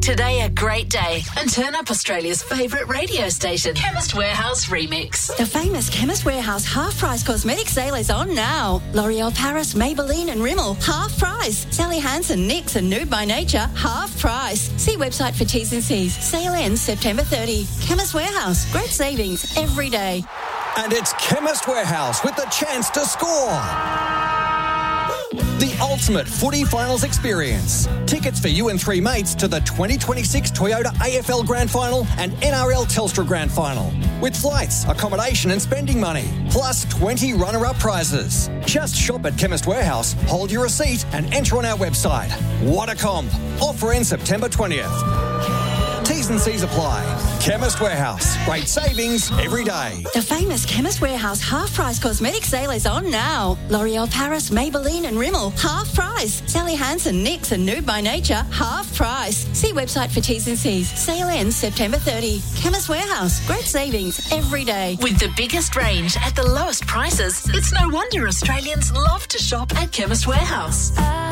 today a great day and turn up Australia's favourite radio station, Chemist Warehouse Remix. The famous Chemist Warehouse half-price cosmetic sale is on now. L'Oreal Paris, Maybelline and Rimmel, half price. Sally Hansen, NYX and Nude by Nature, half price. See website for T's and C's. Sale ends September 30. Chemist Warehouse, great savings every day. And it's Chemist Warehouse with the chance to score. The ultimate footy finals experience. Tickets for you and three mates to the 2026 Toyota AFL Grand Final and NRL Telstra Grand Final. With flights, accommodation and spending money. Plus 20 runner-up prizes. Just shop at Chemist Warehouse, hold your receipt and enter on our website. What a comp. Offer ends September 20th. T's and C's apply. Chemist Warehouse. Great savings every day. The famous Chemist Warehouse half-price cosmetic sale is on now. L'Oreal Paris, Maybelline and Rimmel, half price. Sally Hansen, NYX and Nude by Nature, half price. See website for T's and C's. Sale ends September 30. Chemist Warehouse. Great savings every day. With the biggest range at the lowest prices, it's no wonder Australians love to shop at Chemist Warehouse.